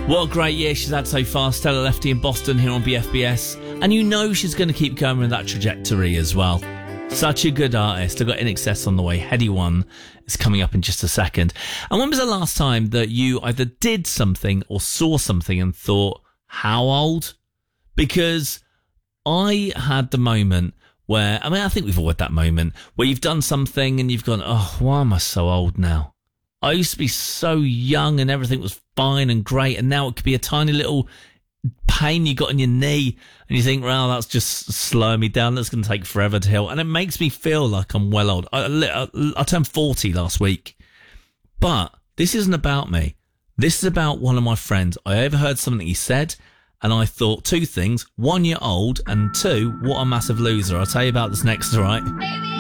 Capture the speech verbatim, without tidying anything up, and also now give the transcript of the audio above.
What a great year she's had so far. Stella Lefty in Boston here on B F B S. And you know she's going to keep going with that trajectory as well. Such a good artist. I've got In Excess on the way. Heady One is coming up in just a second. And when was the last time that you either did something or saw something and thought, how old? Because I had the moment where, I mean, I think we've all had that moment where you've done something and you've gone, oh, why am I so old now? I used to be so young and everything was fine and great, and now it could be a tiny little pain you got in your knee and you think, well, that's just slowing me down. That's going to take forever to heal. And it makes me feel like I'm well old. I, I, I turned forty last week. But this isn't about me. This is about one of my friends. I overheard something he said, and I thought two things. One, you're old, and two, what a massive loser. I'll tell you about this next, all right?